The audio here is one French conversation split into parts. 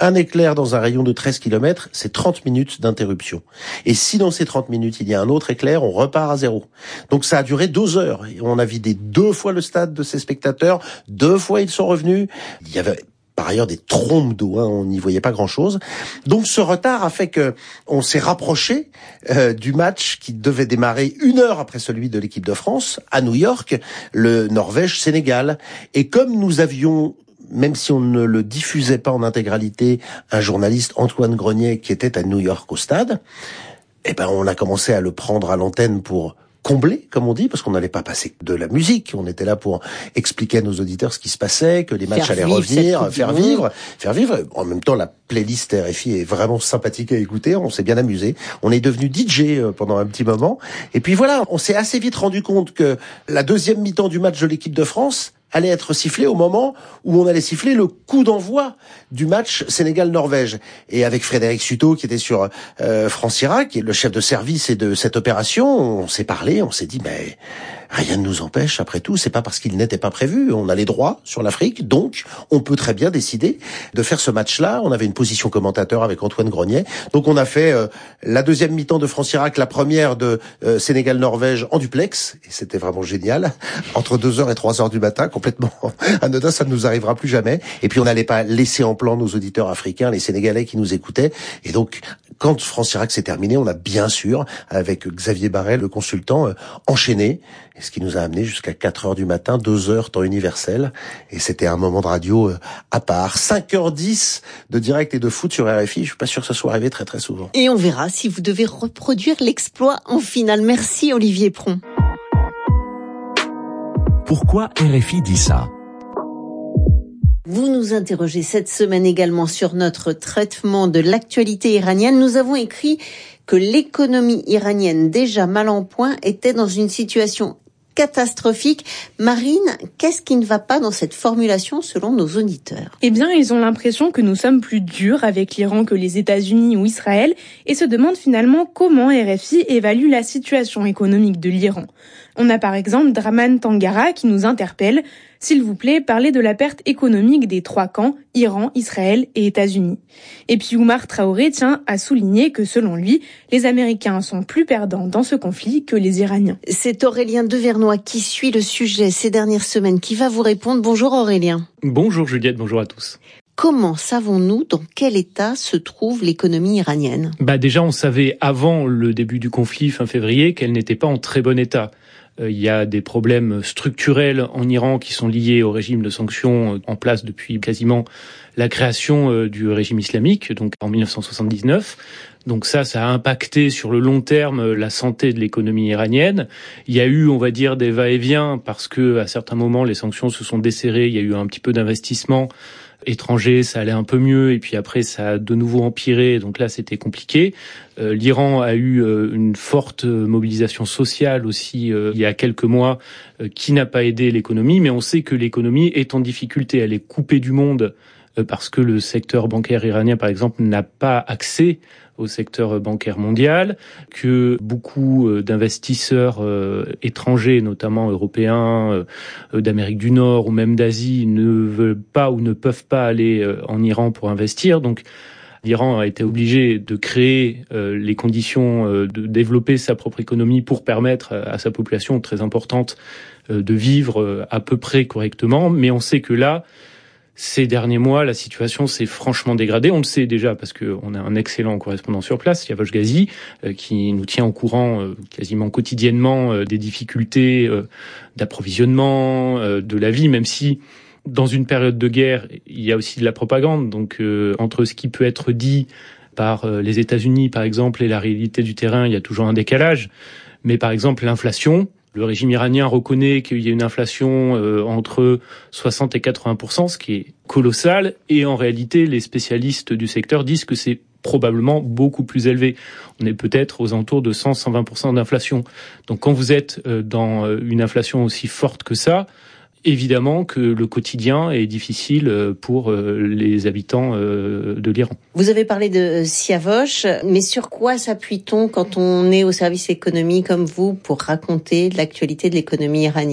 Un éclair dans un rayon de 13 km, c'est 30 minutes d'interruption. Et si dans ces 30 minutes, il y a un autre éclair, on repart à zéro. Donc ça a duré 2 heures. Et on a vidé 2 fois le stade de ses spectateurs. 2 fois, ils sont revenus. Il y avait par ailleurs des trombes d'eau, on n'y voyait pas grand-chose. Donc ce retard a fait que on s'est rapproché du match qui devait démarrer 1 heure après celui de l'équipe de France à New York, le Norvège-Sénégal. Et comme nous avions, même si on ne le diffusait pas en intégralité, un journaliste, Antoine Grenier, qui était à New York au stade, on a commencé à le prendre à l'antenne pour combler, comme on dit, parce qu'on n'allait pas passer de la musique. On était là pour expliquer à nos auditeurs ce qui se passait, que les matchs allaient revenir, faire vivre. En même temps, la playlist RFI est vraiment sympathique à écouter. On s'est bien amusé. On est devenu DJ pendant un petit moment. Et puis voilà, on s'est assez vite rendu compte que la deuxième mi-temps du match de l'équipe de France allait être sifflé au moment où on allait siffler le coup d'envoi du match Sénégal-Norvège. Et avec Frédéric Suto, qui était sur France Irak, qui est le chef de service et de cette opération, on s'est parlé, on s'est dit, mais rien ne nous empêche, après tout, c'est pas parce qu'il n'était pas prévu, on a les droits sur l'Afrique, donc on peut très bien décider de faire ce match-là. On avait une position commentateur avec Antoine Grenier, donc on a fait la deuxième mi-temps de France-Irak, la première de Sénégal-Norvège en duplex, et c'était vraiment génial, entre 2h et 3h du matin, complètement anodin, ça ne nous arrivera plus jamais. Et puis on n'allait pas laisser en plan nos auditeurs africains, les Sénégalais qui nous écoutaient. Et donc, quand France-Irak s'est terminé, on a bien sûr, avec Xavier Barret, le consultant, enchaîné. Et ce qui nous a amené jusqu'à 4h du matin, 2h temps universel. Et c'était un moment de radio à part. 5h10 de direct et de foot sur RFI. Je suis pas sûr que ça soit arrivé très très souvent. Et on verra si vous devez reproduire l'exploit en finale. Merci Olivier Pron. Pourquoi RFI dit ça ? Vous nous interrogez cette semaine également sur notre traitement de l'actualité iranienne. Nous avons écrit que l'économie iranienne, déjà mal en point, était dans une situation catastrophique. Marine, qu'est-ce qui ne va pas dans cette formulation selon nos auditeurs ? Eh bien, ils ont l'impression que nous sommes plus durs avec l'Iran que les États-Unis ou Israël et se demandent finalement comment RFI évalue la situation économique de l'Iran. On a par exemple Draman Tangara qui nous interpelle. S'il vous plaît, parlez de la perte économique des 3 camps, Iran, Israël et États-Unis. Et puis Oumar Traoré tient à souligner que selon lui, les Américains sont plus perdants dans ce conflit que les Iraniens. C'est Aurélien Devernois qui suit le sujet ces dernières semaines qui va vous répondre. Bonjour Aurélien. Bonjour Juliette, bonjour à tous. Comment savons-nous dans quel état se trouve l'économie iranienne ? Déjà, on savait avant le début du conflit fin février qu'elle n'était pas en très bon état. Il y a des problèmes structurels en Iran qui sont liés au régime de sanctions en place depuis quasiment la création du régime islamique, donc en 1979. Donc ça a impacté sur le long terme la santé de l'économie iranienne. Il y a eu, on va dire, des va-et-vient parce que à certains moments les sanctions se sont desserrées. Il y a eu un petit peu d'investissement étranger, ça allait un peu mieux, et puis après ça a de nouveau empiré, donc là c'était compliqué. L'Iran a eu une forte mobilisation sociale aussi il y a quelques mois qui n'a pas aidé l'économie, mais on sait que l'économie est en difficulté, elle est coupée du monde parce que le secteur bancaire iranien par exemple n'a pas accès au secteur bancaire mondial, que beaucoup d'investisseurs étrangers, notamment européens, d'Amérique du Nord ou même d'Asie, ne veulent pas ou ne peuvent pas aller en Iran pour investir. Donc, l'Iran a été obligé de créer les conditions de développer sa propre économie pour permettre à sa population très importante de vivre à peu près correctement. Mais on sait que là, ces derniers mois, la situation s'est franchement dégradée. On le sait déjà parce qu'on a un excellent correspondant sur place, Yavosh Ghazi, qui nous tient au courant quasiment quotidiennement des difficultés d'approvisionnement, de la vie, même si dans une période de guerre, il y a aussi de la propagande. Donc entre ce qui peut être dit par les États-Unis, par exemple, et la réalité du terrain, il y a toujours un décalage. Mais par exemple, l'inflation, le régime iranien reconnaît qu'il y a une inflation entre 60 et 80%, ce qui est colossal. Et en réalité, les spécialistes du secteur disent que c'est probablement beaucoup plus élevé. On est peut-être aux alentours de 100-120% d'inflation. Donc quand vous êtes dans une inflation aussi forte que ça, évidemment que le quotidien est difficile pour les habitants de l'Iran. Vous avez parlé de Siavosh, mais sur quoi s'appuie-t-on quand on est au service économie comme vous pour raconter l'actualité de l'économie iranienne ?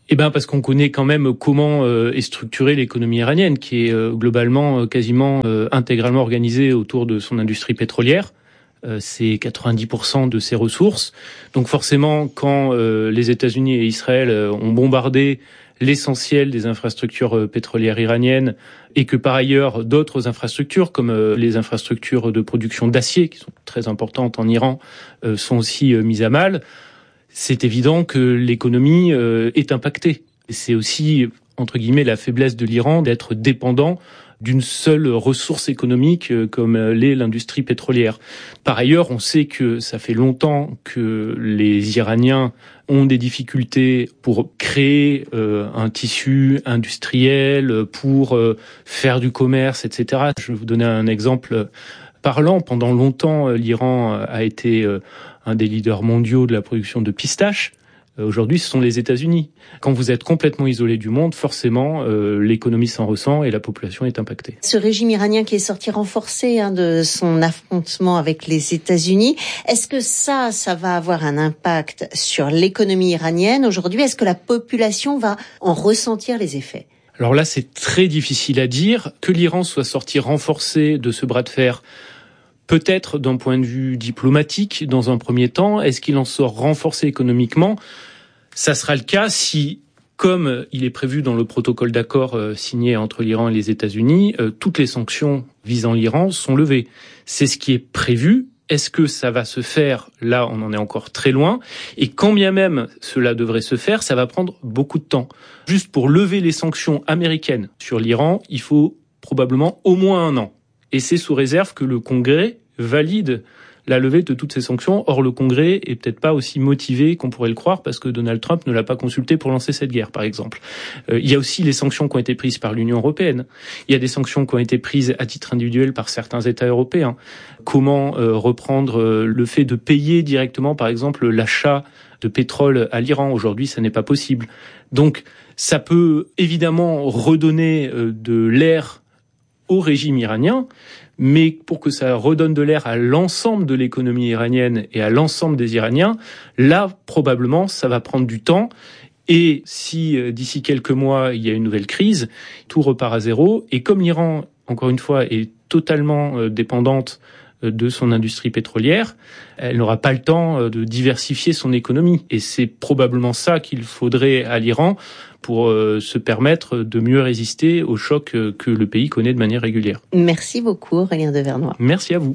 Parce qu'on connaît quand même comment est structurée l'économie iranienne, qui est globalement quasiment intégralement organisée autour de son industrie pétrolière. C'est 90% de ses ressources. Donc forcément, quand les États-Unis et Israël ont bombardé l'essentiel des infrastructures pétrolières iraniennes et que par ailleurs d'autres infrastructures comme les infrastructures de production d'acier, qui sont très importantes en Iran, sont aussi mises à mal, c'est évident que l'économie est impactée. C'est aussi, entre guillemets, la faiblesse de l'Iran d'être dépendant d'une seule ressource économique comme l'est l'industrie pétrolière. Par ailleurs, on sait que ça fait longtemps que les Iraniens ont des difficultés pour créer un tissu industriel, pour faire du commerce, etc. Je vais vous donner un exemple parlant. Pendant longtemps, l'Iran a été un des leaders mondiaux de la production de pistaches. Aujourd'hui, ce sont les États-Unis. Quand vous êtes complètement isolé du monde, forcément, l'économie s'en ressent et la population est impactée. Ce régime iranien qui est sorti renforcé de son affrontement avec les États-Unis, est-ce que ça va avoir un impact sur l'économie iranienne aujourd'hui? Est-ce que la population va en ressentir les effets? Alors là, c'est très difficile à dire. Que l'Iran soit sorti renforcé de ce bras de fer, peut-être d'un point de vue diplomatique dans un premier temps. Est-ce qu'il en sort renforcé économiquement? Ça sera le cas si, comme il est prévu dans le protocole d'accord signé entre l'Iran et les États-Unis, toutes les sanctions visant l'Iran sont levées. C'est ce qui est prévu. Est-ce que ça va se faire? Là, on en est encore très loin. Et quand bien même cela devrait se faire, ça va prendre beaucoup de temps. Juste pour lever les sanctions américaines sur l'Iran, il faut probablement au moins 1 an. Et c'est sous réserve que le Congrès valide la levée de toutes ces sanctions. Or, le Congrès est peut-être pas aussi motivé qu'on pourrait le croire parce que Donald Trump ne l'a pas consulté pour lancer cette guerre, par exemple. Il y a aussi les sanctions qui ont été prises par l'Union européenne. Il y a des sanctions qui ont été prises à titre individuel par certains États européens. Comment reprendre le fait de payer directement, par exemple, l'achat de pétrole à l'Iran? Aujourd'hui, ça n'est pas possible. Donc, ça peut évidemment redonner de l'air au régime iranien, mais pour que ça redonne de l'air à l'ensemble de l'économie iranienne et à l'ensemble des Iraniens, là, probablement, ça va prendre du temps. Et si d'ici quelques mois, il y a une nouvelle crise, tout repart à zéro. Et comme l'Iran, encore une fois, est totalement dépendante de son industrie pétrolière, elle n'aura pas le temps de diversifier son économie. Et c'est probablement ça qu'il faudrait à l'Iran pour se permettre de mieux résister aux chocs que le pays connaît de manière régulière. Merci beaucoup, Aurélien Devernoy. Merci à vous.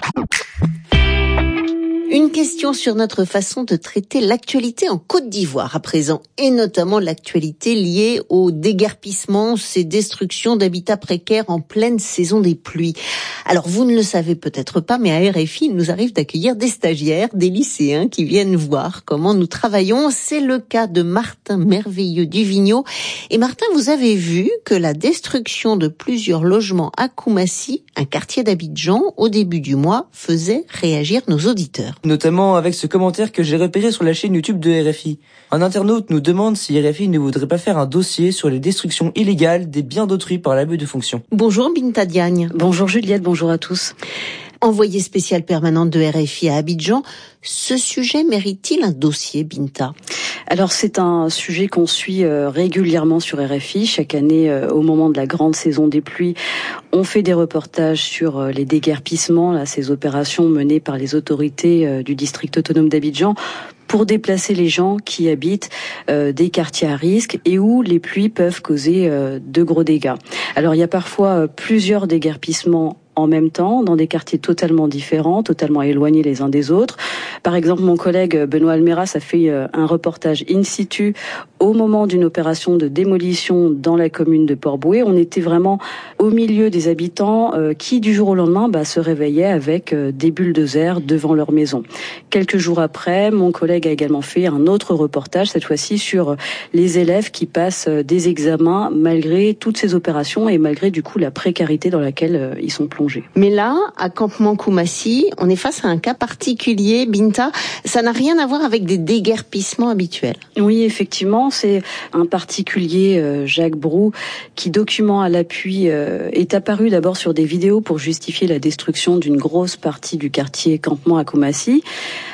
Une question sur notre façon de traiter l'actualité en Côte d'Ivoire à présent, et notamment l'actualité liée au déguerpissement, ces destructions d'habitats précaires en pleine saison des pluies. Alors vous ne le savez peut-être pas, mais à RFI, il nous arrive d'accueillir des stagiaires, des lycéens qui viennent voir comment nous travaillons. C'est le cas de Martin Merveilleux du Vigneault. Et Martin, vous avez vu que la destruction de plusieurs logements à Koumassi, un quartier d'Abidjan, au début du mois, faisait réagir nos auditeurs. Notamment avec ce commentaire que j'ai repéré sur la chaîne YouTube de RFI. Un internaute nous demande si RFI ne voudrait pas faire un dossier sur les destructions illégales des biens d'autrui par l'abus de fonction. Bonjour Binta Diagne. Bonjour Juliette, bonjour à tous. Envoyée spéciale permanente de RFI à Abidjan, ce sujet mérite-t-il un dossier, Binta? Alors c'est un sujet qu'on suit régulièrement sur RFI. Chaque année, au moment de la grande saison des pluies, on fait des reportages sur les déguerpissements, ces opérations menées par les autorités du district autonome d'Abidjan pour déplacer les gens qui habitent des quartiers à risque et où les pluies peuvent causer de gros dégâts. Alors il y a parfois plusieurs déguerpissements en même temps, dans des quartiers totalement différents, totalement éloignés les uns des autres. Par exemple, mon collègue Benoît Almeras a fait un reportage in situ au moment d'une opération de démolition dans la commune de Port-Bouët. On était vraiment au milieu des habitants qui, du jour au lendemain, se réveillaient avec des bulldozers devant leur maison. Quelques jours après, mon collègue a également fait un autre reportage, cette fois-ci sur les élèves qui passent des examens malgré toutes ces opérations et malgré du coup la précarité dans laquelle ils sont plongés. Mais là, à Campement Koumassi, on est face à un cas particulier, Binta. Ça n'a rien à voir avec des déguerpissements habituels. Oui, effectivement, c'est un particulier, Jacques Brou, qui, document à l'appui, est apparu d'abord sur des vidéos pour justifier la destruction d'une grosse partie du quartier Campement à Koumassi.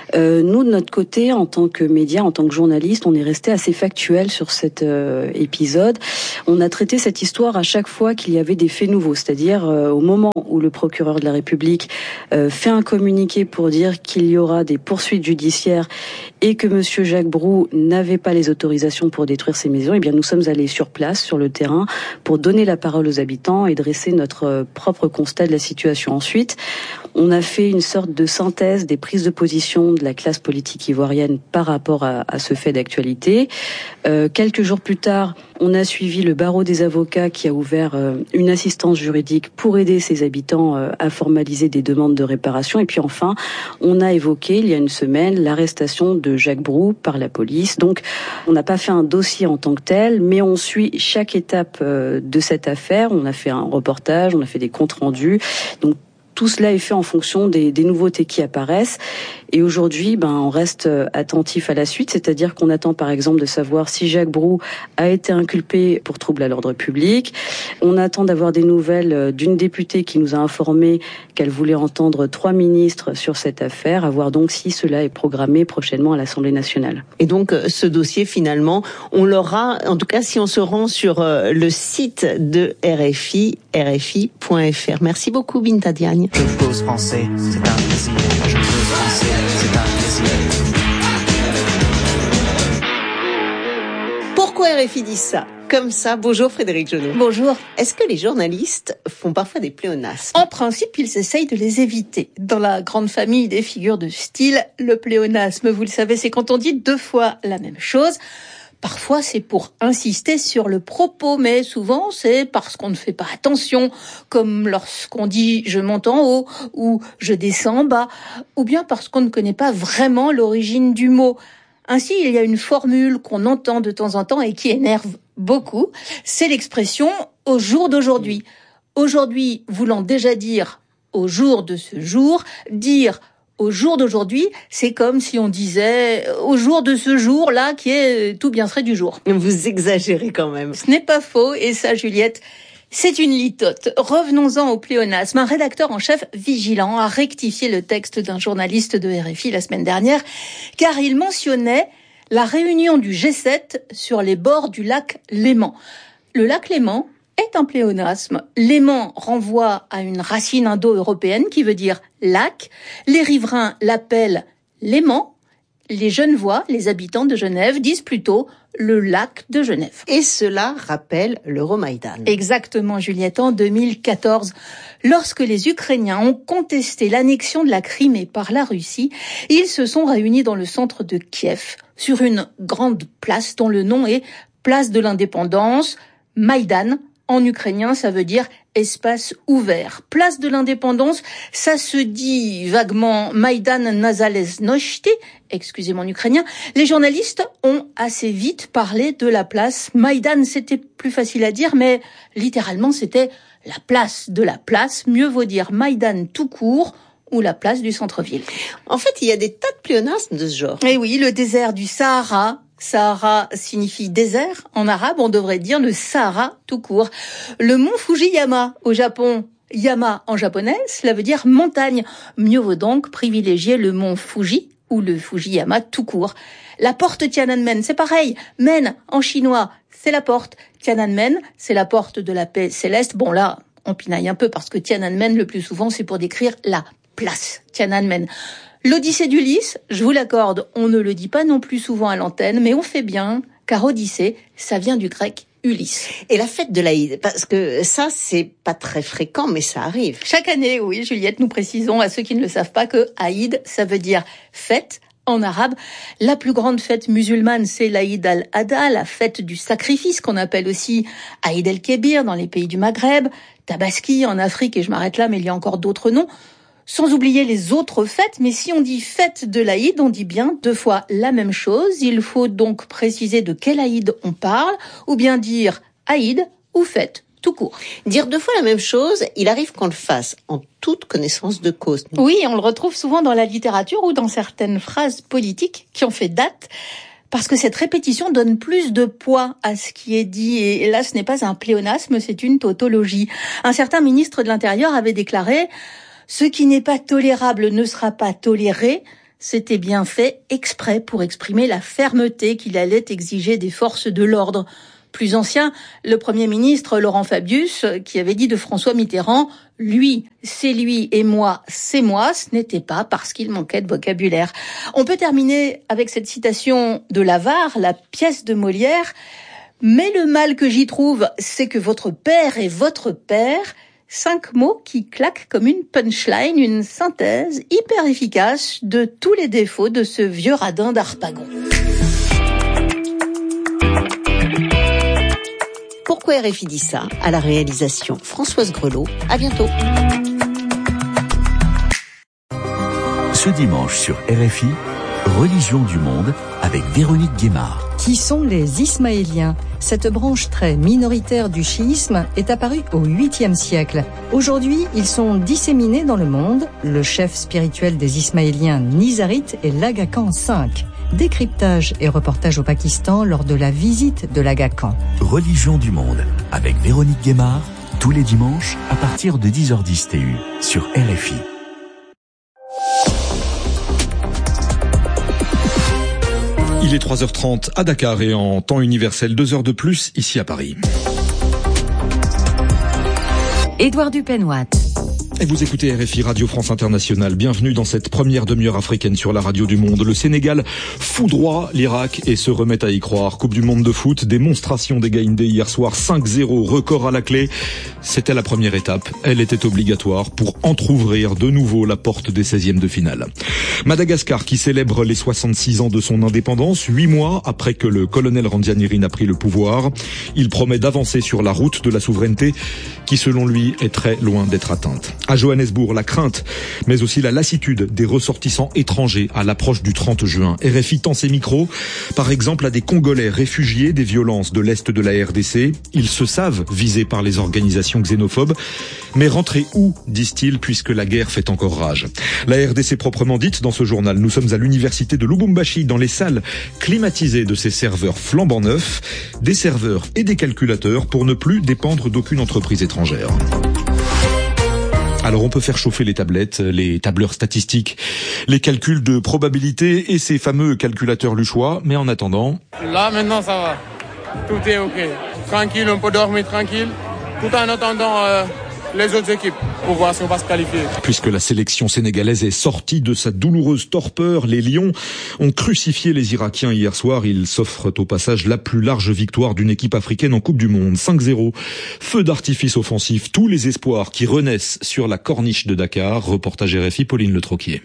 Nous, de notre côté, en tant que média, en tant que journaliste, on est resté assez factuel sur cet épisode. On a traité cette histoire à chaque fois qu'il y avait des faits nouveaux, c'est-à-dire au moment où le procureur de la République fait un communiqué pour dire qu'il y aura des poursuites judiciaires et que monsieur Jacques Brou n'avait pas les autorisations pour détruire ces maisons, eh bien nous sommes allés sur place, sur le terrain, pour donner la parole aux habitants et dresser notre propre constat de la situation. Ensuite, on a fait une sorte de synthèse des prises de position de la classe politique ivoirienne par rapport à ce fait d'actualité. Quelques jours plus tard, on a suivi le barreau des avocats qui a ouvert une assistance juridique pour aider ses habitants à formaliser des demandes de réparation. Et puis enfin, on a évoqué il y a une semaine l'arrestation de Jacques Brou par la police. Donc, on n'a pas fait un dossier en tant que tel, mais on suit chaque étape de cette affaire. On a fait un reportage, on a fait des comptes rendus. Donc, tout cela est fait en fonction des nouveautés qui apparaissent. Et aujourd'hui, on reste attentif à la suite, c'est-à-dire qu'on attend par exemple de savoir si Jacques Brou a été inculpé pour trouble à l'ordre public. On attend d'avoir des nouvelles d'une députée qui nous a informé qu'elle voulait entendre 3 ministres sur cette affaire, à voir donc si cela est programmé prochainement à l'Assemblée nationale. Et donc ce dossier finalement, on l'aura, en tout cas si on se rend sur le site de RFI, rfi.fr. Merci beaucoup Binta Diagne. Je pose français, c'est un plaisir. Je pose français, c'est un plaisir. Pourquoi RFI dit ça ? Comme ça, bonjour Frédéric Jonot. Bonjour. Est-ce que les journalistes font parfois des pléonasmes ? En principe, ils essayent de les éviter. Dans la grande famille des figures de style, le pléonasme, vous le savez, c'est quand on dit 2 fois la même chose. Parfois, c'est pour insister sur le propos, mais souvent, c'est parce qu'on ne fait pas attention, comme lorsqu'on dit « je monte en haut » ou « je descends en bas », ou bien parce qu'on ne connaît pas vraiment l'origine du mot. Ainsi, il y a une formule qu'on entend de temps en temps et qui énerve beaucoup, c'est l'expression « au jour d'aujourd'hui ». Aujourd'hui voulant déjà dire « au jour de ce jour », dire « au jour d'aujourd'hui », c'est comme si on disait « au jour de ce jour-là qui est tout bien frais du jour ». Vous exagérez quand même. Ce n'est pas faux, et ça, Juliette, c'est une litote. Revenons-en au pléonasme. Un rédacteur en chef vigilant a rectifié le texte d'un journaliste de RFI la semaine dernière, car il mentionnait la réunion du G7 sur les bords du lac Léman. Le lac Léman est un pléonasme. Léman renvoie à une racine indo-européenne qui veut dire lac. Les riverains l'appellent Léman. Les Genevois, les habitants de Genève, disent plutôt le lac de Genève. Et cela rappelle l'Euromaïdan. Exactement, Juliette. En 2014, lorsque les Ukrainiens ont contesté l'annexion de la Crimée par la Russie, ils se sont réunis dans le centre de Kiev, sur une grande place dont le nom est Place de l'Indépendance, Maïdan. En ukrainien, ça veut dire espace ouvert. Place de l'Indépendance, ça se dit vaguement Maïdan Nazalezhnosti, excusez mon ukrainien. Les journalistes ont assez vite parlé de la place. Maïdan, c'était plus facile à dire, mais littéralement, c'était la place de la place. Mieux vaut dire Maïdan tout court ou la place du centre-ville. En fait, il y a des tas de pléonasmes de ce genre. Eh oui, le désert du Sahara. Sahara signifie désert. En arabe, on devrait dire le Sahara tout court. Le mont Fujiyama au Japon, Yama en japonais, cela veut dire montagne. Mieux vaut donc privilégier le mont Fuji ou le Fujiyama tout court. La porte Tiananmen, c'est pareil. Men en chinois, c'est la porte. Tiananmen, c'est la porte de la paix céleste. Bon là, on pinaille un peu parce que Tiananmen, le plus souvent, c'est pour décrire la place Tiananmen. L'Odyssée d'Ulysse, je vous l'accorde, on ne le dit pas non plus souvent à l'antenne, mais on fait bien, car Odyssée, ça vient du grec Ulysse. Et la fête de l'Aïd, parce que ça, c'est pas très fréquent, mais ça arrive. Chaque année, oui, Juliette, nous précisons à ceux qui ne le savent pas que Aïd, ça veut dire fête en arabe. La plus grande fête musulmane, c'est l'Aïd al-Adha, la fête du sacrifice, qu'on appelle aussi Aïd el-Kébir dans les pays du Maghreb, Tabaski en Afrique, et je m'arrête là, mais il y a encore d'autres noms. Sans oublier les autres fêtes, mais si on dit fête de l'Aïd, on dit bien 2 fois la même chose. Il faut donc préciser de quel Aïd on parle, ou bien dire Aïd ou fête, tout court. Dire 2 fois la même chose, il arrive qu'on le fasse en toute connaissance de cause. Oui, on le retrouve souvent dans la littérature ou dans certaines phrases politiques qui ont fait date, parce que cette répétition donne plus de poids à ce qui est dit. Et là, ce n'est pas un pléonasme, c'est une tautologie. Un certain ministre de l'Intérieur avait déclaré « Ce qui n'est pas tolérable ne sera pas toléré ». C'était bien fait exprès pour exprimer la fermeté qu'il allait exiger des forces de l'ordre. Plus ancien, le Premier ministre Laurent Fabius, qui avait dit de François Mitterrand « Lui, c'est lui et moi, c'est moi », ce n'était pas parce qu'il manquait de vocabulaire. On peut terminer avec cette citation de l'Avare, la pièce de Molière. « Mais le mal que j'y trouve, c'est que votre père est votre père ». 5 mots qui claquent comme une punchline, une synthèse hyper efficace de tous les défauts de ce vieux radin d'Harpagon. Pourquoi RFI dit ça ? À la réalisation Françoise Grelot. À bientôt. Ce dimanche sur RFI, Religion du monde avec Véronique Guémard. Qui sont les Ismaéliens ? Cette branche très minoritaire du chiisme est apparue au 8e siècle. Aujourd'hui, ils sont disséminés dans le monde. Le chef spirituel des Ismaéliens nizarites est l'Aga Khan V. Décryptage et reportage au Pakistan lors de la visite de l'Aga Khan. Religion du monde avec Véronique Guémard, tous les dimanches à partir de 10h10 TU sur RFI. Il est 3h30 à Dakar et en temps universel 2 heures de plus ici à Paris. Édouard Dupenoit. Et vous écoutez RFI Radio France Internationale. Bienvenue dans cette première demi-heure africaine sur la radio du monde. Le Sénégal foudroie l'Irak et se remet à y croire. Coupe du monde de foot, démonstration des Gaïndés hier soir, 5-0, record à la clé. C'était la première étape. Elle était obligatoire pour entrouvrir de nouveau la porte des 16e de finale. Madagascar qui célèbre les 66 ans de son indépendance, 8 mois après que le colonel Randrianirine a pris le pouvoir. Il promet d'avancer sur la route de la souveraineté qui, selon lui, est très loin d'être atteinte. À Johannesburg, la crainte, mais aussi la lassitude des ressortissants étrangers à l'approche du 30 juin. RFI tend ses micros, par exemple, à des Congolais réfugiés des violences de l'Est de la RDC. Ils se savent visés par les organisations xénophobes. Mais rentrez où, disent-ils, puisque la guerre fait encore rage. La RDC proprement dite, dans ce journal, nous sommes à l'université de Lubumbashi, dans les salles climatisées de ces serveurs flambant neufs, des serveurs et des calculateurs pour ne plus dépendre d'aucune entreprise étrangère. Alors on peut faire chauffer les tablettes, les tableurs statistiques, les calculs de probabilité et ces fameux calculateurs luchois, mais en attendant... Là maintenant ça va, tout est ok, tranquille, on peut dormir tranquille, tout en attendant les autres équipes pour voir si on va se qualifier. Puisque la sélection sénégalaise est sortie de sa douloureuse torpeur, les Lions ont crucifié les Irakiens hier soir. Ils s'offrent au passage la plus large victoire d'une équipe africaine en Coupe du Monde, 5-0. Feu d'artifice offensif, tous les espoirs qui renaissent sur la corniche de Dakar. Reportage RFI, Pauline Le Troquier.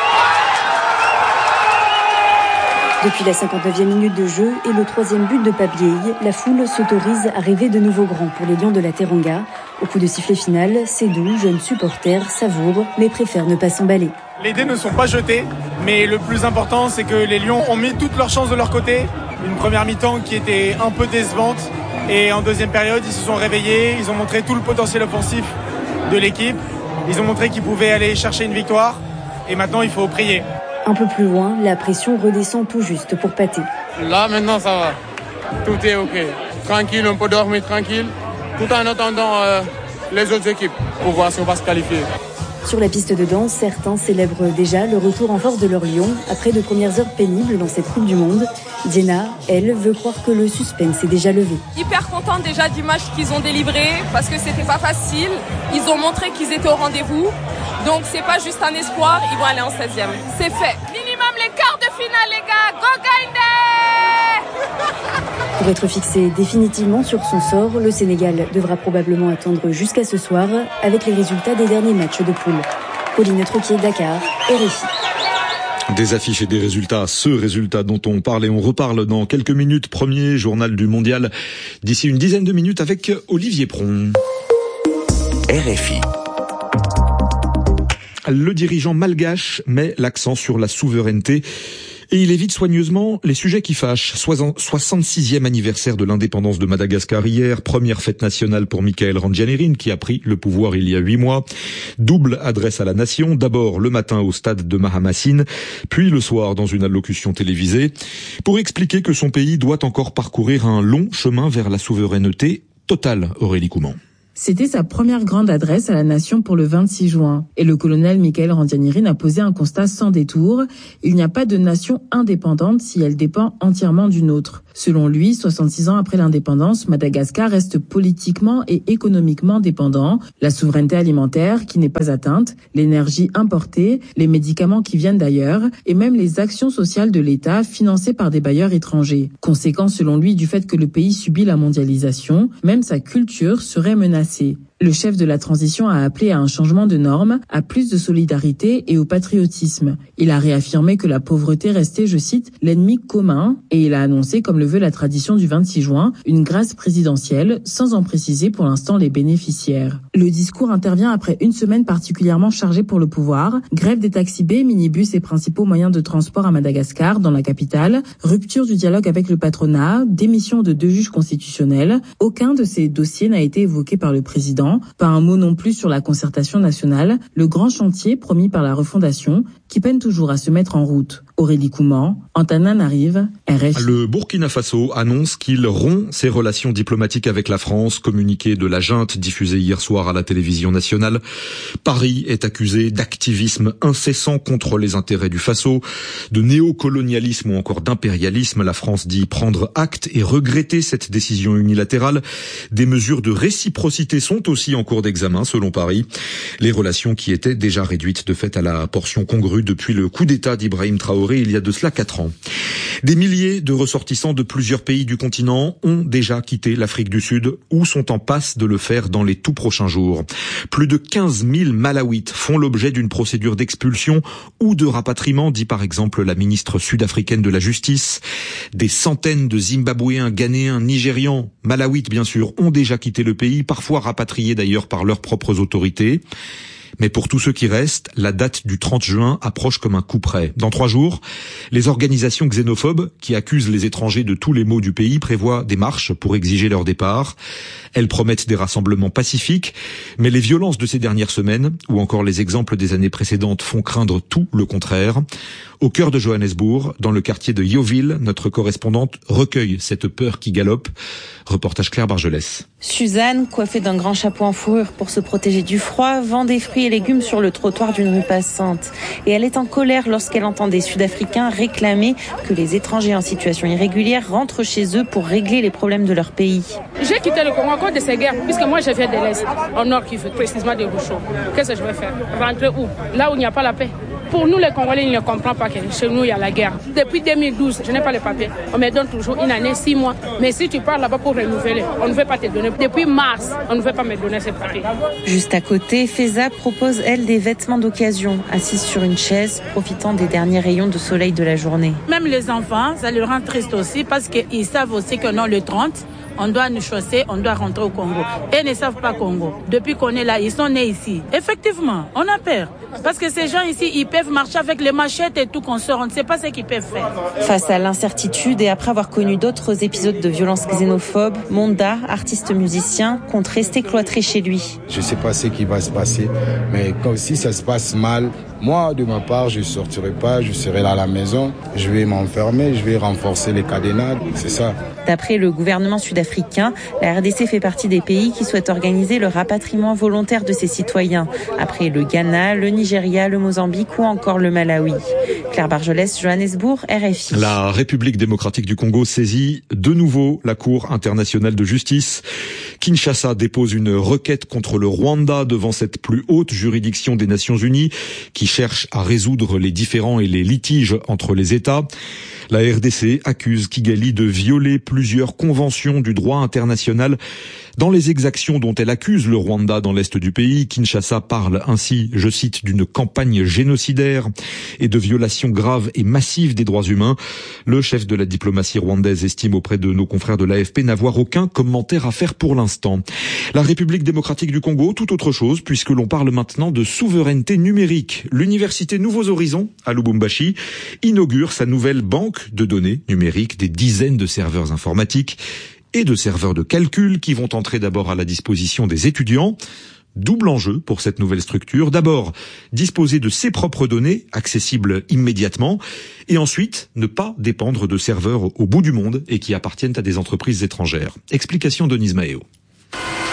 Depuis la 59e minute de jeu et le 3e but de Pape Gueye, la foule s'autorise à rêver de nouveaux grands pour les Lions de la Teranga. Au coup de sifflet final, Sédou, jeune supporter, savoure, mais préfère ne pas s'emballer. Les dés ne sont pas jetés, mais le plus important, c'est que les Lions ont mis toutes leurs chances de leur côté. Une première mi-temps qui était un peu décevante. Et en deuxième période, ils se sont réveillés, ils ont montré tout le potentiel offensif de l'équipe. Ils ont montré qu'ils pouvaient aller chercher une victoire. Et maintenant, il faut prier. Un peu plus loin, la pression redescend tout juste pour Pathé. Là, maintenant, ça va. Tout est OK. Tranquille, on peut dormir tranquille, tout en attendant les autres équipes pour voir si on va se qualifier. Sur la piste de danse, certains célèbrent déjà le retour en force de leur lion après de premières heures pénibles dans cette Coupe du Monde. Diana, elle, veut croire que le suspense est déjà levé. Hyper contente déjà du match qu'ils ont délivré parce que c'était pas facile. Ils ont montré qu'ils étaient au rendez-vous. Donc c'est pas juste un espoir, ils vont aller en 16e. C'est fait. Minimum les quarts de finale, les gars. Go Gaïndé! Pour être fixé définitivement sur son sort, le Sénégal devra probablement attendre jusqu'à ce soir avec les résultats des derniers matchs de poule. Pauline Troquier, Dakar, RFI. Des affiches et des résultats, ce résultat dont on parle et on reparle dans quelques minutes. Premier journal du mondial d'ici une dizaine de minutes avec Olivier Pron. RFI. Le dirigeant malgache met l'accent sur la souveraineté et il évite soigneusement les sujets qui fâchent. 66e anniversaire de l'indépendance de Madagascar hier, première fête nationale pour Michael Randrianirine qui a pris le pouvoir il y a 8 mois. Double adresse à la nation, d'abord le matin au stade de Mahamassine, puis le soir dans une allocution télévisée, pour expliquer que son pays doit encore parcourir un long chemin vers la souveraineté totale, Aurélie Couman. C'était sa première grande adresse à la nation pour le 26 juin. Et le colonel Michael Randrianirine a posé un constat sans détour. Il n'y a pas de nation indépendante si elle dépend entièrement d'une autre. Selon lui, 66 ans après l'indépendance, Madagascar reste politiquement et économiquement dépendant. La souveraineté alimentaire qui n'est pas atteinte, l'énergie importée, les médicaments qui viennent d'ailleurs et même les actions sociales de l'État financées par des bailleurs étrangers. Conséquence selon lui du fait que le pays subit la mondialisation, même sa culture serait menacée. Le chef de la transition a appelé à un changement de normes, à plus de solidarité et au patriotisme. Il a réaffirmé que la pauvreté restait, je cite, l'ennemi commun et il a annoncé, comme le veut la tradition du 26 juin, une grâce présidentielle sans en préciser pour l'instant les bénéficiaires. Le discours intervient après une semaine particulièrement chargée pour le pouvoir, grève des taxis B, minibus et principaux moyens de transport à Madagascar, dans la capitale, rupture du dialogue avec le patronat, démission de 2 juges constitutionnels. Aucun de ces dossiers n'a été évoqué par le président. Pas un mot non plus sur la concertation nationale, le grand chantier promis par la refondation, qui peine toujours à se mettre en route. Aurélie Couman, Antananarive, RFI. Le Burkina Faso annonce qu'il rompt ses relations diplomatiques avec la France, communiqué de la junte diffusé hier soir à la télévision nationale. Paris est accusé d'activisme incessant contre les intérêts du Faso, de néocolonialisme ou encore d'impérialisme. La France dit prendre acte et regretter cette décision unilatérale. Des mesures de réciprocité sont aussi en cours d'examen, selon Paris. Les relations qui étaient déjà réduites de fait à la portion congrue depuis le coup d'État d'Ibrahim Traoré il y a de cela 4 ans. Des milliers de ressortissants de plusieurs pays du continent ont déjà quitté l'Afrique du Sud ou sont en passe de le faire dans les tout prochains jours. Plus de 15 000 Malawites font l'objet d'une procédure d'expulsion ou de rapatriement, dit par exemple la ministre sud-africaine de la Justice. Des centaines de Zimbabwéens, Ghanéens, Nigérians, Malawites bien sûr, ont déjà quitté le pays, parfois rapatriés d'ailleurs par leurs propres autorités. Mais pour tous ceux qui restent, la date du 30 juin approche comme un coup près. Dans 3 jours, les organisations xénophobes qui accusent les étrangers de tous les maux du pays prévoient des marches pour exiger leur départ. Elles promettent des rassemblements pacifiques, mais les violences de ces dernières semaines, ou encore les exemples des années précédentes, font craindre tout le contraire. Au cœur de Johannesburg, dans le quartier de Yeoville, notre correspondante recueille cette peur qui galope. Reportage Claire Bargelès. Suzanne, coiffée d'un grand chapeau en fourrure pour se protéger du froid, vend des fruits et légumes sur le trottoir d'une rue passante. Et elle est en colère lorsqu'elle entend des Sud-Africains réclamer que les étrangers en situation irrégulière rentrent chez eux pour régler les problèmes de leur pays. J'ai quitté le Congo à cause de ces guerres, puisque moi je viens de l'Est, au nord qui fait précisément des Rochaux. Qu'est-ce que je vais faire? Rentrer où? Là où il n'y a pas la paix. Pour nous, les Congolais, ils ne comprennent pas que chez nous, il y a la guerre. Depuis 2012, je n'ai pas les papiers. On me donne toujours une année, 6 mois. Mais si tu pars là-bas pour renouveler, on ne veut pas te donner. Depuis mars, on ne veut pas me donner ces papiers. Juste à côté, Feza propose, elle, des vêtements d'occasion, assise sur une chaise, profitant des derniers rayons de soleil de la journée. Même les enfants, ça les rend tristes aussi parce qu'ils savent aussi que non, le 30, on doit nous chausser, on doit rentrer au Congo. Et ils ne savent pas Congo. Depuis qu'on est là, ils sont nés ici. Effectivement, on a peur. Parce que ces gens ici, ils peuvent marcher avec les machettes et tout qu'on sort. On ne sait pas ce qu'ils peuvent faire. Face à l'incertitude et après avoir connu d'autres épisodes de violence xénophobe, Monda, artiste musicien, compte rester cloîtré chez lui. Je ne sais pas ce qui va se passer, mais comme si ça se passe mal, moi, de ma part, je ne sortirai pas, je serai là à la maison, je vais m'enfermer, je vais renforcer les cadenas, c'est ça. D'après le gouvernement sud-africain, la RDC fait partie des pays qui souhaitent organiser le rapatriement volontaire de ses citoyens, après le Ghana, le Nigeria, le Mozambique ou encore le Malawi. Claire Bargelès, Johannesburg, RFI. La République démocratique du Congo saisit de nouveau la Cour internationale de justice. Kinshasa dépose une requête contre le Rwanda devant cette plus haute juridiction des Nations Unies qui cherche à résoudre les différends et les litiges entre les États. La RDC accuse Kigali de violer plusieurs conventions du droit international dans les exactions dont elle accuse le Rwanda dans l'est du pays. Kinshasa parle ainsi, je cite, d'une campagne génocidaire et de violations graves et massives des droits humains. Le chef de la diplomatie rwandaise estime auprès de nos confrères de l'AFP n'avoir aucun commentaire à faire pour l'instant. La République démocratique du Congo, tout autre chose, puisque l'on parle maintenant de souveraineté numérique. L'université Nouveaux Horizons, à Lubumbashi, inaugure sa nouvelle banque de données numériques, des dizaines de serveurs informatiques et de serveurs de calcul qui vont entrer d'abord à la disposition des étudiants. Double enjeu pour cette nouvelle structure. D'abord, disposer de ses propres données, accessibles immédiatement, et ensuite, ne pas dépendre de serveurs au bout du monde et qui appartiennent à des entreprises étrangères. Explication de Denise Maheo.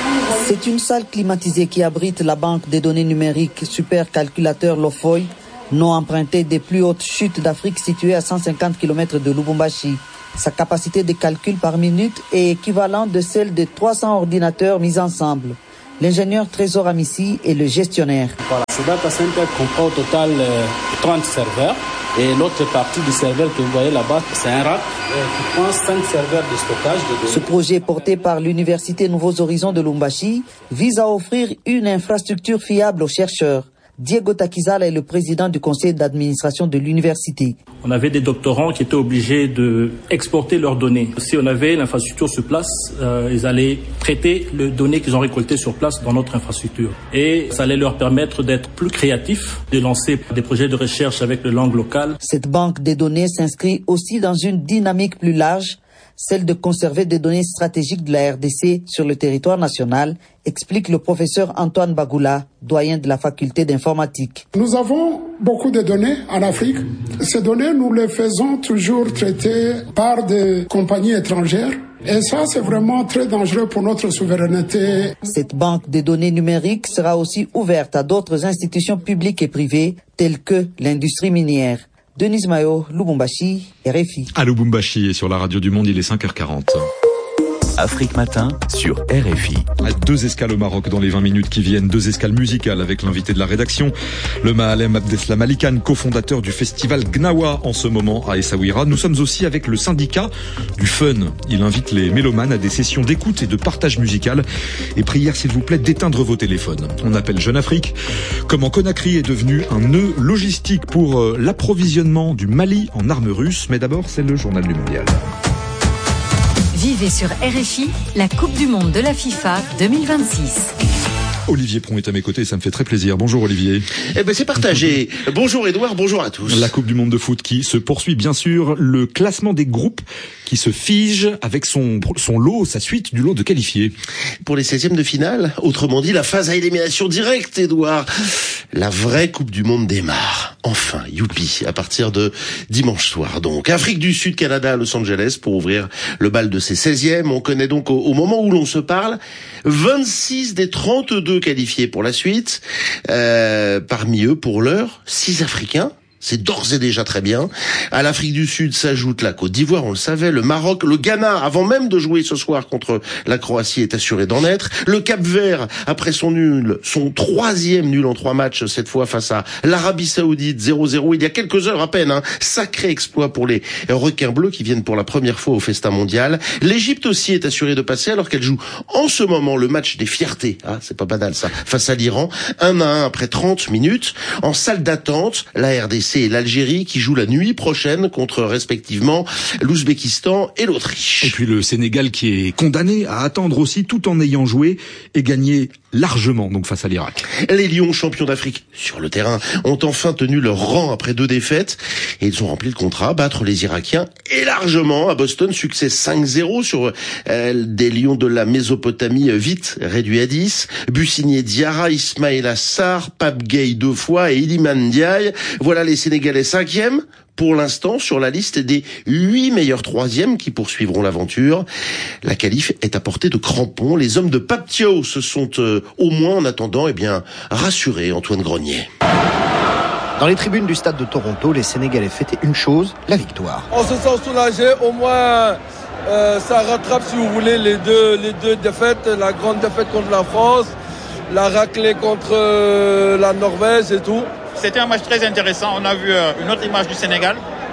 C'est une salle climatisée qui abrite la banque des données numériques supercalculateur Lofoy, non emprunté des plus hautes chutes d'Afrique situées à 150 km de Lubumbashi. Sa capacité de calcul par minute est équivalente de celle de 300 ordinateurs mis ensemble. L'ingénieur Trésor Amissi est le gestionnaire. Voilà, ce data center comprend au total 30 serveurs. Et l'autre partie du serveur que vous voyez là-bas, c'est un rack qui prend 5 serveurs de stockage de données. Ce projet porté par l'Université Nouveaux Horizons de Lubumbashi vise à offrir une infrastructure fiable aux chercheurs. Diego Takizala est le président du conseil d'administration de l'université. On avait des doctorants qui étaient obligés d'exporter leurs données. Si on avait l'infrastructure sur place, ils allaient traiter les données qu'ils ont récoltées sur place dans notre infrastructure. Et ça allait leur permettre d'être plus créatifs, de lancer des projets de recherche avec les langues locales. Cette banque des données s'inscrit aussi dans une dynamique plus large, celle de conserver des données stratégiques de la RDC sur le territoire national, explique le professeur Antoine Bagoula, doyen de la faculté d'informatique. Nous avons beaucoup de données en Afrique. Ces données, nous les faisons toujours traiter par des compagnies étrangères. Et ça, c'est vraiment très dangereux pour notre souveraineté. Cette banque de données numériques sera aussi ouverte à d'autres institutions publiques et privées, telles que l'industrie minière. Denise Mayo, Lubumbashi, RFI. À Lubumbashi et sur la radio du Monde, il est 5h40. Afrique Matin sur RFI. 2 escales au Maroc dans les 20 minutes qui viennent, 2 escales musicales avec l'invité de la rédaction, le Mahalem Abdeslam Alikan, cofondateur du festival Gnawa en ce moment à Essaouira. Nous sommes aussi avec le syndicat du fun. Il invite les mélomanes à des sessions d'écoute et de partage musical. Et prière s'il vous plaît d'éteindre vos téléphones. On appelle Jeune Afrique. Comment Conakry est devenu un nœud logistique pour l'approvisionnement du Mali en armes russes. Mais d'abord, c'est le journal du mondial. Vivez sur RFI la Coupe du Monde de la FIFA 2026. Olivier Pron est à mes côtés, ça me fait très plaisir. Bonjour Olivier. Eh ben c'est partagé. Bonjour Edouard, bonjour à tous. La Coupe du Monde de foot qui se poursuit bien sûr, le classement des groupes qui se fige avec son lot, sa suite du lot de qualifiés. Pour les 16e de finale, autrement dit la phase à élimination directe, Edouard. La vraie Coupe du Monde démarre. Enfin, youpi, à partir de dimanche soir donc. Afrique du Sud, Canada, Los Angeles pour ouvrir le bal de ces 16e. On connaît donc au moment où l'on se parle 26 des 32 qualifiés pour la suite. Parmi eux, pour l'heure, 6 Africains. C'est d'ores et déjà très bien. À l'Afrique du Sud s'ajoute la Côte d'Ivoire, on le savait, le Maroc, le Ghana, avant même de jouer ce soir contre la Croatie, est assuré d'en être. Le Cap-Vert, après son 3e nul en 3 matchs, cette fois face à l'Arabie Saoudite, 0-0, il y a quelques heures à peine. Sacré exploit pour les requins bleus qui viennent pour la première fois au festin mondial. L'Égypte aussi est assurée de passer alors qu'elle joue en ce moment le match des fiertés. Ah, c'est pas banal ça, face à l'Iran. 1-1 après 30 minutes. En salle d'attente, la RDC et l'Algérie qui jouent la nuit prochaine contre respectivement l'Ouzbékistan et l'Autriche. Et puis le Sénégal qui est condamné à attendre aussi tout en ayant joué et gagné largement donc face à l'Irak. Les Lions, champions d'Afrique sur le terrain, ont enfin tenu leur rang après 2 défaites et ils ont rempli le contrat, battre les Irakiens et largement à Boston, succès 5-0 sur des Lions de la Mésopotamie vite réduits à 10. Busigné Diarra, Ismaïla Sarr, Pape Gueye 2 fois et Iliman Ndiaye. Voilà les Sénégalais 5e. Pour l'instant, sur la liste des 8 meilleurs 3e qui poursuivront l'aventure. La qualif est à portée de crampons. Les hommes de Pape Thiaw se sont au moins en attendant, rassurés, Antoine Grenier. Dans les tribunes du stade de Toronto, les Sénégalais fêtaient une chose, la victoire. On se sent soulagé, au moins ça rattrape, si vous voulez, les deux défaites, la grande défaite contre la France, la raclée contre la Norvège et tout. C'était un match très intéressant. On a vu une autre image du Sénégal.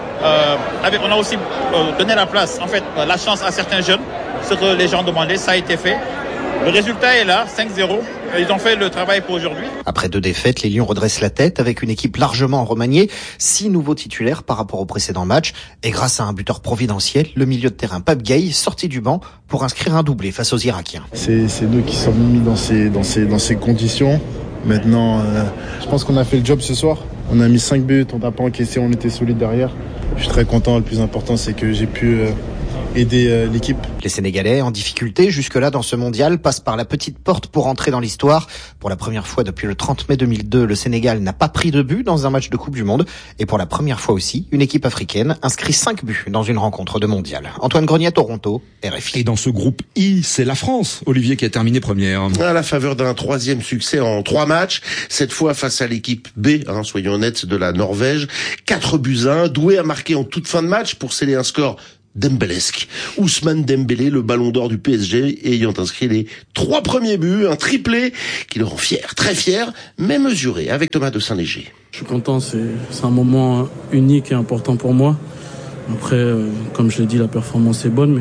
On a aussi donné la place, en fait, la chance à certains jeunes. Ce que les gens demandaient, ça a été fait. Le résultat est là, 5-0. Ils ont fait le travail pour aujourd'hui. Après 2 défaites, les Lions redressent la tête avec une équipe largement remaniée. 6 nouveaux titulaires par rapport au précédent match. Et grâce à un buteur providentiel, le milieu de terrain Pape Gueye sorti du banc pour inscrire un doublé face aux Irakiens. C'est nous qui sommes mis dans ces conditions. Maintenant, je pense qu'on a fait le job ce soir. On a mis 5 buts, on n'a pas encaissé, on était solide derrière. Je suis très content. Le plus important, c'est que j'ai pu aider l'équipe. Les Sénégalais, en difficulté jusque-là dans ce mondial, passent par la petite porte pour entrer dans l'histoire. Pour la première fois depuis le 30 mai 2002, le Sénégal n'a pas pris de but dans un match de Coupe du Monde. Et pour la première fois aussi, une équipe africaine inscrit 5 buts dans une rencontre de mondial. Antoine Grenier, Toronto, RFI. Et dans ce groupe I, c'est la France, Olivier, qui a terminé première. À la faveur d'un 3e succès en 3 matchs, cette fois face à l'équipe B, soyons honnêtes, de la Norvège. 4-1, Doué a marqué en toute fin de match pour sceller un score dembélesque. Ousmane Dembélé, le ballon d'or du PSG, ayant inscrit les 3 premiers buts, un triplé qui le rend fier, très fier, mais mesuré, avec Thomas de Saint-Léger. Je suis content, c'est un moment unique et important pour moi. Après, comme je l'ai dit, la performance est bonne, mais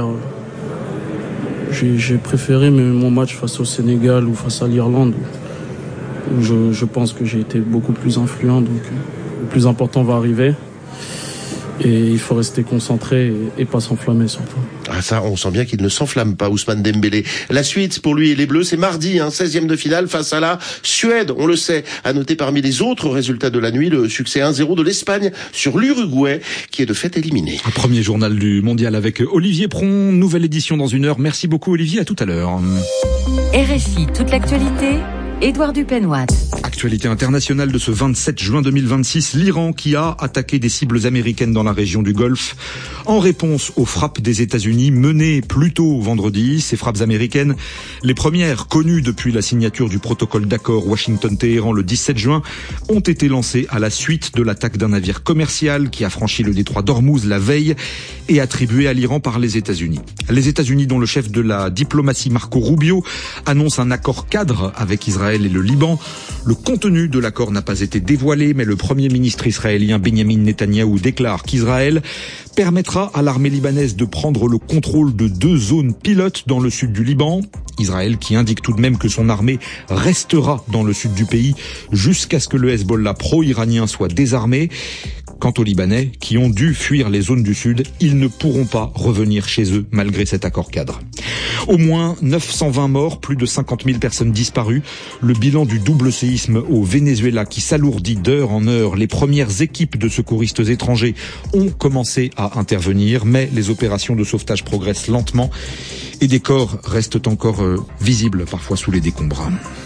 j'ai préféré mon match face au Sénégal ou face à l'Irlande, où je pense que j'ai été beaucoup plus influent, donc le plus important va arriver. Et il faut rester concentré et pas s'enflammer surtout. Ah ça, on sent bien qu'il ne s'enflamme pas, Ousmane Dembélé. La suite pour lui et les Bleus, c'est mardi, 16e de finale face à la Suède. On le sait, à noter parmi les autres résultats de la nuit, le succès 1-0 de l'Espagne sur l'Uruguay, qui est de fait éliminé. Un premier journal du mondial avec Olivier Pron, nouvelle édition dans 1 heure. Merci beaucoup Olivier, à tout à l'heure. RFI, toute l'actualité, Édouard Dupenoit. Actualité internationale de ce 27 juin 2026, l'Iran qui a attaqué des cibles américaines dans la région du Golfe en réponse aux frappes des États-Unis menées plus tôt vendredi. Ces frappes américaines, les premières connues depuis la signature du protocole d'accord Washington-Téhéran le 17 juin, ont été lancées à la suite de l'attaque d'un navire commercial qui a franchi le détroit d'Ormuz la veille et attribué à l'Iran par les États-Unis. Les États-Unis, dont le chef de la diplomatie Marco Rubio annonce un accord cadre avec Israël et le Liban. Le contenu de l'accord n'a pas été dévoilé, mais le Premier ministre israélien Benjamin Netanyahou déclare qu'Israël permettra à l'armée libanaise de prendre le contrôle de 2 zones pilotes dans le sud du Liban. Israël qui indique tout de même que son armée restera dans le sud du pays jusqu'à ce que le Hezbollah pro-iranien soit désarmé. Quant aux Libanais qui ont dû fuir les zones du sud, ils ne pourront pas revenir chez eux malgré cet accord cadre. Au moins 920 morts, plus de 50 000 personnes disparues. Le bilan du double séisme au Venezuela qui s'alourdit d'heure en heure. Les premières équipes de secouristes étrangers ont commencé à intervenir, mais les opérations de sauvetage progressent lentement et des corps restent encore visibles parfois sous les décombres.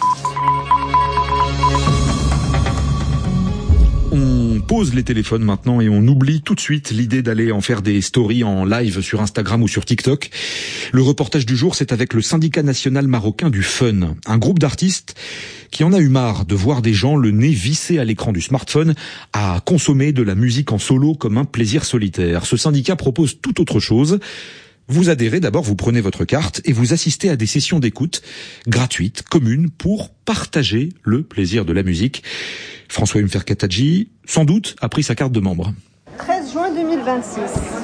On pose les téléphones maintenant et on oublie tout de suite l'idée d'aller en faire des stories en live sur Instagram ou sur TikTok. Le reportage du jour, c'est avec le syndicat national marocain du fun, un groupe d'artistes qui en a eu marre de voir des gens le nez vissé à l'écran du smartphone à consommer de la musique en solo comme un plaisir solitaire. Ce syndicat propose tout autre chose. Vous adhérez d'abord, vous prenez votre carte et vous assistez à des sessions d'écoute gratuites, communes, pour partager le plaisir de la musique. François Umfer-Katadji, sans doute, a pris sa carte de membre. 13 juin 2026.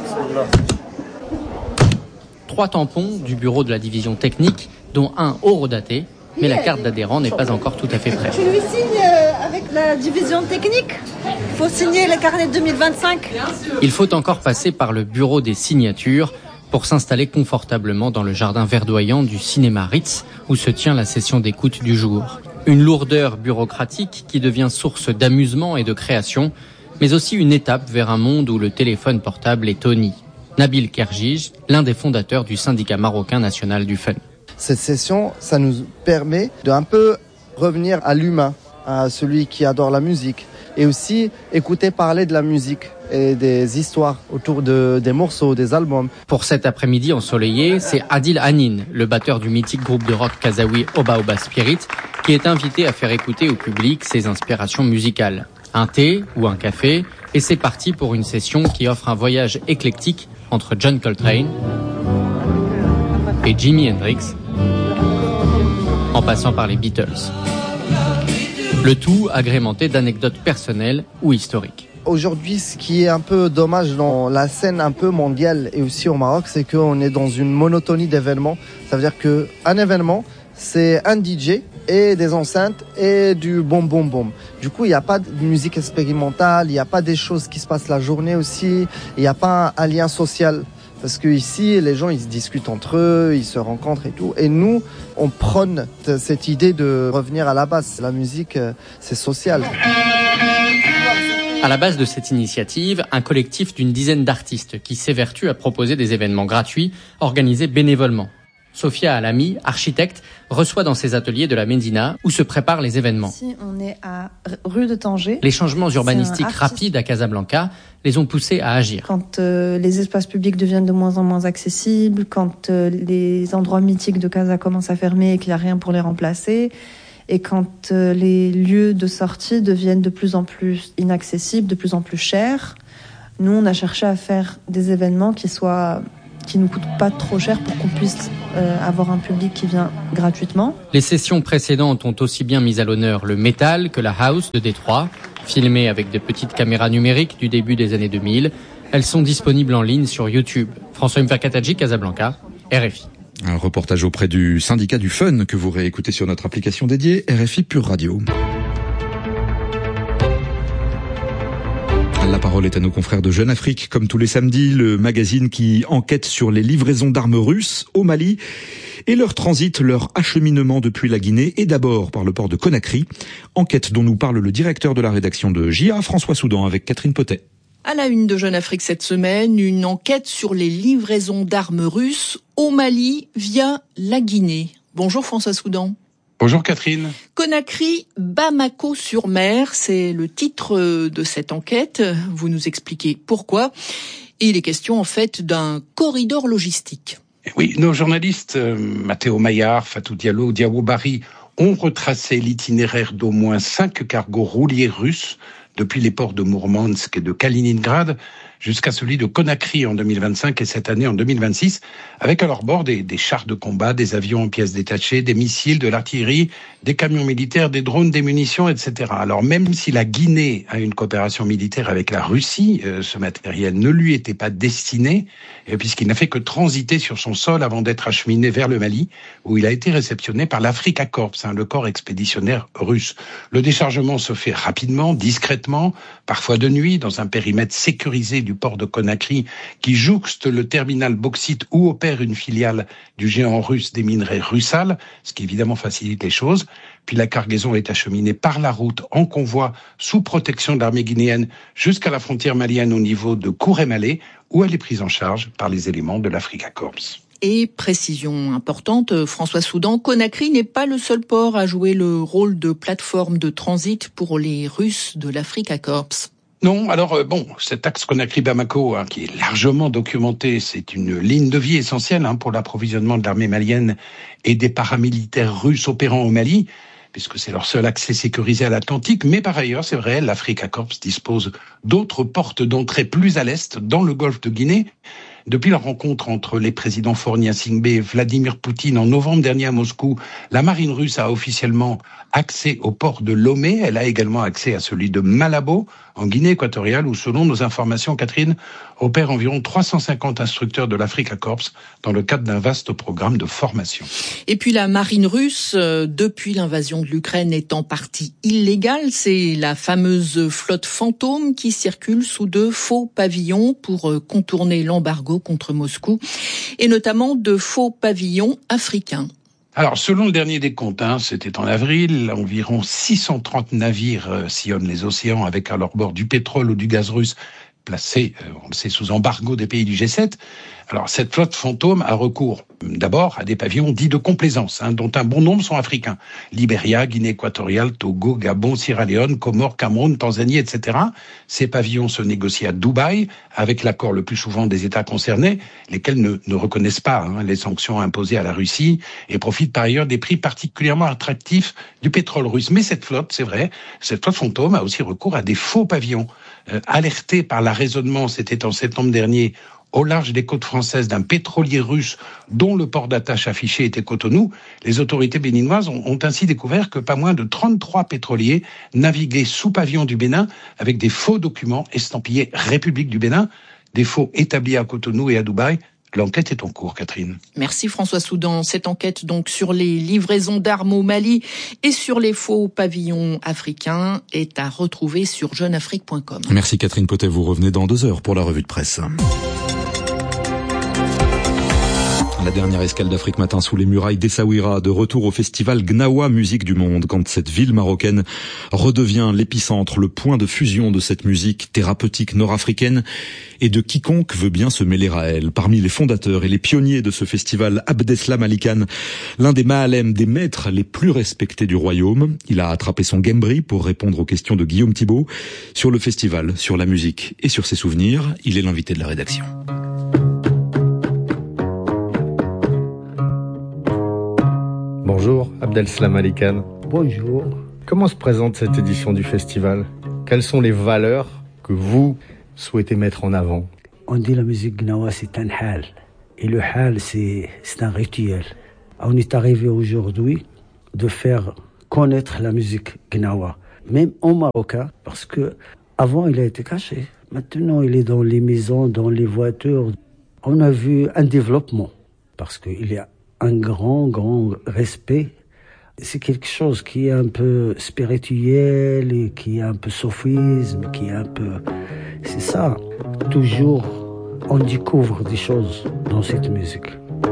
3 tampons du bureau de la division technique, dont un horodaté, mais la carte d'adhérent n'est pas encore tout à fait prête. Tu lui signes avec la division technique ? Il faut signer le carnet 2025. Il faut encore passer par le bureau des signatures pour s'installer confortablement dans le jardin verdoyant du cinéma Ritz, où se tient la session d'écoute du jour. Une lourdeur bureaucratique qui devient source d'amusement et de création, mais aussi une étape vers un monde où le téléphone portable est honni. Nabil Kerjij, l'un des fondateurs du syndicat marocain national du fun. Cette session, ça nous permet de un peu revenir à l'humain, à celui qui adore la musique, et aussi écouter parler de la musique et des histoires autour des morceaux, des albums. Pour cet après-midi ensoleillé, c'est Adil Hanin, le batteur du mythique groupe de rock kazaoui Oba Oba Spirit, qui est invité à faire écouter au public ses inspirations musicales. Un thé ou un café, et c'est parti pour une session qui offre un voyage éclectique entre John Coltrane et Jimi Hendrix, en passant par les Beatles. Le tout agrémenté d'anecdotes personnelles ou historiques. Aujourd'hui, ce qui est un peu dommage dans la scène un peu mondiale et aussi au Maroc, c'est qu'on est dans une monotonie d'événements. Ça veut dire qu'un événement, c'est un DJ et des enceintes et du boum boum boum. Du coup, il n'y a pas de musique expérimentale, il n'y a pas des choses qui se passent la journée aussi, il n'y a pas un lien social. Parce que ici, les gens, ils se discutent entre eux, ils se rencontrent et tout. Et nous, on prône cette idée de revenir à la base. La musique, c'est social. À la base de cette initiative, un collectif d'une dizaine d'artistes qui s'évertue à proposer des événements gratuits organisés bénévolement. Sophia Alami, architecte, reçoit dans ses ateliers de la Médina où se préparent les événements. Ici, on est à rue de Tanger. Les changements urbanistiques rapides à Casablanca les ont poussés à agir. Quand les espaces publics deviennent de moins en moins accessibles, quand les endroits mythiques de Casa commencent à fermer et qu'il n'y a rien pour les remplacer, et quand les lieux de sortie deviennent de plus en plus inaccessibles, de plus en plus chers, nous, on a cherché à faire des événements qui ne coûtent pas trop cher pour qu'on puisse avoir un public qui vient gratuitement. Les sessions précédentes ont aussi bien mis à l'honneur le métal que la house de Détroit, filmées avec de petites caméras numériques du début des années 2000. Elles sont disponibles en ligne sur YouTube. François Mferkatadji, Casablanca, RFI. Un reportage auprès du syndicat du Fun que vous réécoutez sur notre application dédiée RFI Pure Radio. La parole est à nos confrères de Jeune Afrique, comme tous les samedis, le magazine qui enquête sur les livraisons d'armes russes au Mali et leur transit, leur acheminement depuis la Guinée et d'abord par le port de Conakry. Enquête dont nous parle le directeur de la rédaction de JA, François Soudan, avec Catherine Potet. À la une de Jeune Afrique cette semaine, une enquête sur les livraisons d'armes russes au Mali via la Guinée. Bonjour François Soudan. Bonjour Catherine. Conakry, Bamako-sur-Mer, c'est le titre de cette enquête. Vous nous expliquez pourquoi. Et il est question en fait d'un corridor logistique. Oui, nos journalistes Matteo Maillard, Fatou Diallo, Diawo Bari ont retracé l'itinéraire d'au moins 5 cargos rouliers russes depuis les ports de Mourmansk et de Kaliningrad jusqu'à celui de Conakry en 2025 et cette année en 2026, avec à leur bord des chars de combat, des avions en pièces détachées, des missiles, de l'artillerie, des camions militaires, des drones, des munitions, etc. Alors même si la Guinée a une coopération militaire avec la Russie, ce matériel ne lui était pas destiné, puisqu'il n'a fait que transiter sur son sol avant d'être acheminé vers le Mali, où il a été réceptionné par l'Africa Corps, le corps expéditionnaire russe. Le déchargement se fait rapidement, discrètement, parfois de nuit, dans un périmètre sécurisé du port de Conakry, qui jouxte le terminal bauxite où opère une filiale du géant russe des minerais Rusal, ce qui évidemment facilite les choses. Puis la cargaison est acheminée par la route en convoi sous protection de l'armée guinéenne jusqu'à la frontière malienne au niveau de Kouré-Malé, où elle est prise en charge par les éléments de l'Africa Corps. Et précision importante, François Soudan, Conakry n'est pas le seul port à jouer le rôle de plateforme de transit pour les Russes de l'Africa Corps. Non, alors cet axe Conakry-Bamako, qui est largement documenté, c'est une ligne de vie essentielle pour l'approvisionnement de l'armée malienne et des paramilitaires russes opérant au Mali, puisque c'est leur seul accès sécurisé à l'Atlantique. Mais par ailleurs, c'est vrai, l'Africa Corps dispose d'autres portes d'entrée plus à l'est, dans le golfe de Guinée. Depuis la rencontre entre les présidents Faure Gnassingbé et Vladimir Poutine en novembre dernier à Moscou, la marine russe a officiellement accès au port de Lomé. Elle a également accès à celui de Malabo, en Guinée équatoriale, où, selon nos informations, Catherine, opère environ 350 instructeurs de l'Africa Corps dans le cadre d'un vaste programme de formation. Et puis la marine russe, depuis l'invasion de l'Ukraine, est en partie illégale. C'est la fameuse flotte fantôme qui circule sous de faux pavillons pour contourner l'embargo contre Moscou, et notamment de faux pavillons africains. Alors, selon le dernier décompte, c'était en avril, environ 630 navires sillonnent les océans avec à leur bord du pétrole ou du gaz russe placé, on le sait, sous embargo des pays du G7. Alors, cette flotte fantôme a recours d'abord à des pavillons dits de complaisance, dont un bon nombre sont africains. Libéria, Guinée équatoriale, Togo, Gabon, Sierra Leone, Comores, Cameroun, Tanzanie, etc. Ces pavillons se négocient à Dubaï, avec l'accord le plus souvent des États concernés, lesquels ne reconnaissent pas les sanctions imposées à la Russie et profitent par ailleurs des prix particulièrement attractifs du pétrole russe. Mais cette flotte, c'est vrai, cette flotte fantôme a aussi recours à des faux pavillons. Alertés par l'arraisonnement, c'était en septembre dernier, au large des côtes françaises d'un pétrolier russe dont le port d'attache affiché était Cotonou, les autorités béninoises ont ainsi découvert que pas moins de 33 pétroliers naviguaient sous pavillon du Bénin avec des faux documents estampillés République du Bénin, des faux établis à Cotonou et à Dubaï. L'enquête est en cours, Catherine. Merci François Soudan. Cette enquête donc sur les livraisons d'armes au Mali et sur les faux pavillons africains est à retrouver sur jeuneafrique.com. Merci Catherine Potet, vous revenez dans 2 heures pour la revue de presse. La dernière escale d'Afrique Matin sous les murailles d'Essaouira, de retour au festival Gnawa Musique du Monde, quand cette ville marocaine redevient l'épicentre, le point de fusion de cette musique thérapeutique nord-africaine et de quiconque veut bien se mêler à elle. Parmi les fondateurs et les pionniers de ce festival, Abdeslam Ali Khan, l'un des ma'alem, des maîtres les plus respectés du royaume. Il a attrapé son Gembri pour répondre aux questions de Guillaume Thibault sur le festival, sur la musique et sur ses souvenirs. Il est l'invité de la rédaction. Bonjour, Abdeslam Ali Khan. Bonjour. Comment se présente cette édition du festival ? Quelles sont les valeurs que vous souhaitez mettre en avant ? On dit la musique Gnawa, c'est un hal. Et le hal, c'est un rituel. On est arrivé aujourd'hui de faire connaître la musique Gnawa, même en marocain, parce que avant il a été caché. Maintenant, il est dans les maisons, dans les voitures. On a vu un développement, parce qu'il y a un grand respect. C'est quelque chose qui est un peu spirituel et qui est un peu sophisme, qui est un peu... C'est ça. Toujours, on découvre des choses dans cette musique.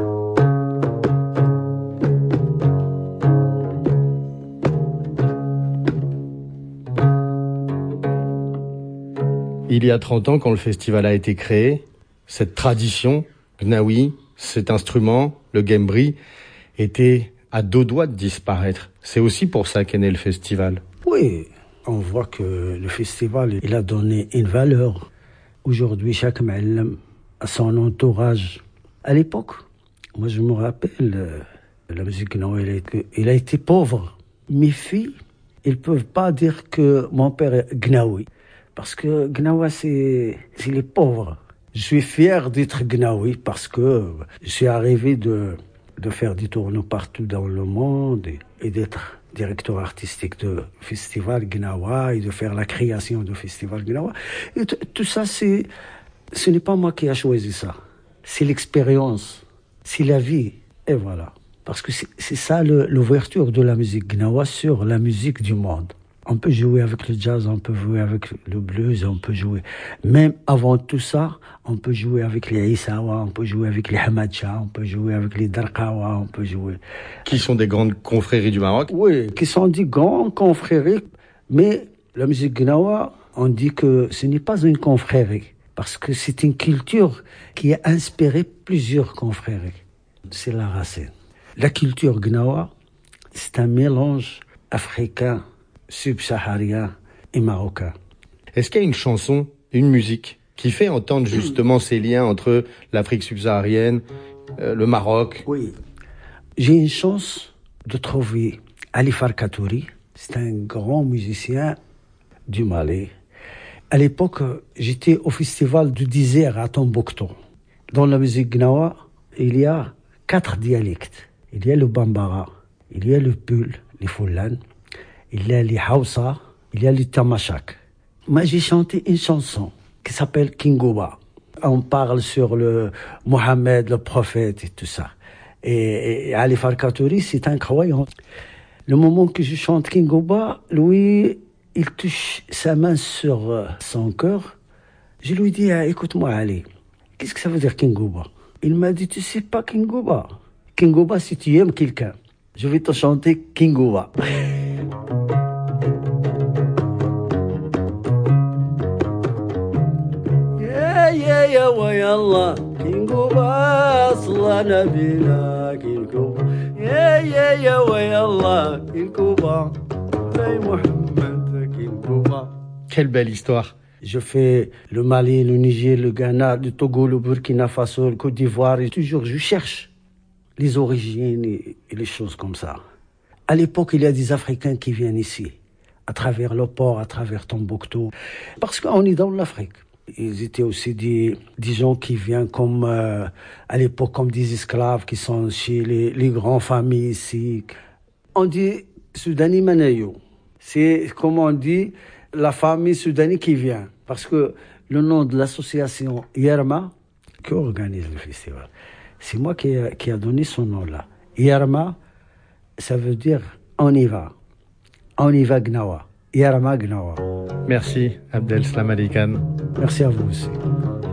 Il y a 30 ans, quand le festival a été créé, cette tradition, Gnawi, cet instrument, le Gembri, était à deux doigts de disparaître. C'est aussi pour ça qu'est né le festival. Oui, on voit que le festival, il a donné une valeur. Aujourd'hui, chaque ma'alem a son entourage. À l'époque, moi je me rappelle, la musique Gnawa, il a été pauvre. Mes filles, ils ne peuvent pas dire que mon père est Gnawi. Parce que Gnawa, c'est les pauvres. Je suis fier d'être Gnawi parce que je suis arrivé de faire des tournois partout dans le monde et d'être directeur artistique de festival Gnawa et de faire la création du festival Gnawa. Et tout ça, ce n'est pas moi qui ai choisi ça. C'est l'expérience, c'est la vie. Et voilà. Parce que c'est ça l'ouverture de la musique Gnawa sur la musique du monde. On peut jouer avec le jazz, on peut jouer avec le blues, on peut jouer... Même avant tout ça, on peut jouer avec les Issawa, on peut jouer avec les Hamadcha, on peut jouer avec les Darqawa, on peut jouer... Qui sont des grandes confréries du Maroc ? Oui, qui sont des grandes confréries. Mais la musique Gnawa, on dit que ce n'est pas une confrérie. Parce que c'est une culture qui a inspiré plusieurs confréries. C'est la racine. La culture Gnawa, c'est un mélange africain, subsaharien et marocain. Est-ce qu'il y a une chanson, une musique qui fait entendre justement ces liens entre l'Afrique subsaharienne, le Maroc ? Oui. J'ai une chance de trouver Ali Farkatouri. C'est un grand musicien du Mali. À l'époque, j'étais au festival du désert à Tombouctou. Dans la musique Gnawa, il y a 4 dialectes. Il y a le Bambara, il y a le Peul, les Foullan, il y a les Hausa, il y a les Tamashak. Moi, j'ai chanté une chanson qui s'appelle Kingoba. On parle sur le Mohammed, le prophète et tout ça. Et Ali Farkatouri, c'est un croyant. Le moment que je chante Kingoba, lui, il touche sa main sur son cœur. Je lui dis, écoute-moi Ali, qu'est-ce que ça veut dire Kingoba ? Il m'a dit, tu sais pas Kingoba. Kingoba, si tu aimes quelqu'un, je vais te chanter Kingoba. يا ويا الله كينكوبا صلى نبينا كينكوبا يا ويا الله كينكوبا زي محمد كينكوبا. Quelle belle histoire. Je fais le Mali, le Niger, le Ghana, le Togo, le Burkina Faso, le Côte d'Ivoire et toujours je cherche les origines et les choses comme ça. À l'époque, il y a des Africains qui viennent ici, à travers le port, à travers Tombouctou, parce qu'on est dans l'Afrique. Ils étaient aussi des gens qui viennent comme, à l'époque, comme des esclaves qui sont chez les grandes familles ici. On dit Soudani Manayo. C'est, comme on dit, la famille soudanie qui vient. Parce que le nom de l'association Yerma, qui organise le festival, c'est moi qui a donné son nom-là. Yerma, ça veut dire on y va. On y va Gnawa. Yerma Gnawa. Merci Abdeslam Ali Khan. Merci à vous aussi.